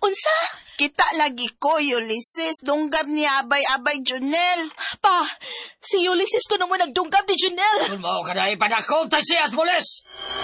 Unsa? Kita lagi ko, Ulysses. Dunggab ni Abay-Abay Junel. Pa, si Ulysses ko naman nagdunggab ni Junel. Kung mo ka na ipanakaw, tasiyas, pulis!